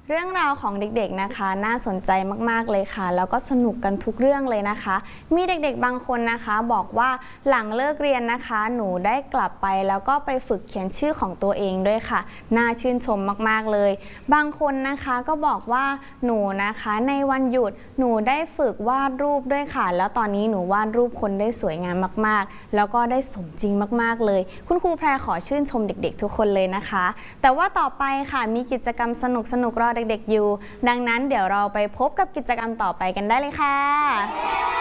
เรื่องราวของเด็กๆนะคะน่าสนใจมากๆเลยค่ะแล้วก็สนุกกันทุกเรื่องเลยนะคะมีเด็กๆบางคนนะคะบอกว่าหลังเลิกเรียนนะคะหนูได้กลับไปแล้วก็ไปฝึกเขียนชื่อของตัวเองด้วยค่ะน่าชื่นชมมากๆเลยบางคนนะคะก็บอกว่าหนูนะคะในวันหยุดหนูได้ฝึกวาดรูปด้วยค่ะแล้วตอนนี้หนูวาดรูปคนได้สวยงามมากๆแล้วก็ได้สมจริงมากๆเลยคุณครูแพรขอชื่นชมเด็กๆทุกคนเลยนะคะแต่ว่าต่อไปค่ะมีกิจกรรมสนุกๆรอเด็กๆอยู่ดังนั้นเดี๋ยวเราไปพบกับกิจกรรมต่อไปกันได้เลยค่ะ